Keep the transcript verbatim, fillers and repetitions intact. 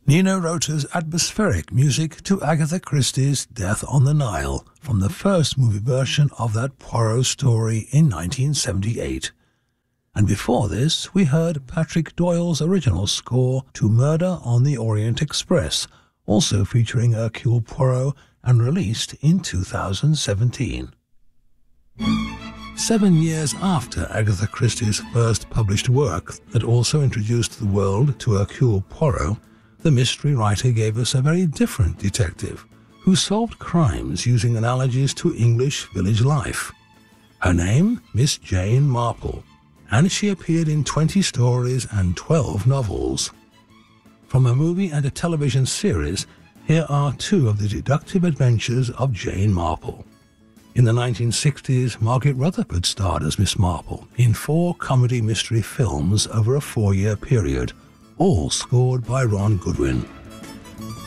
Nino Rota's atmospheric music to Agatha Christie's Death on the Nile from the first movie version of that Poirot story in nineteen seventy-eight. And before this, we heard Patrick Doyle's original score to Murder on the Orient Express, also featuring Hercule Poirot and released in two thousand seventeen. Seven years after Agatha Christie's first published work that also introduced the world to Hercule Poirot, the mystery writer gave us a very different detective who solved crimes using analogies to English village life. Her name, Miss Jane Marple, and she appeared in twenty stories and twelve novels. From a movie and a television series, here are two of the deductive adventures of Jane Marple. In the nineteen sixties, Margaret Rutherford starred as Miss Marple in four comedy mystery films over a four-year period, all scored by Ron Goodwin.